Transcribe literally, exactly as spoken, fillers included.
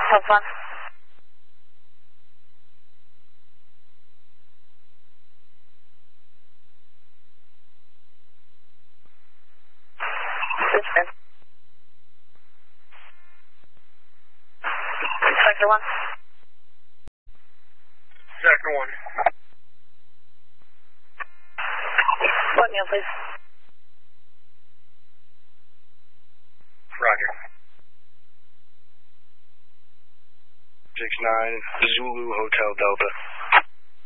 Have fun. Dispatch. Sector one. Sector one. Let me on, please. Roger. six nine Zulu Hotel Delta.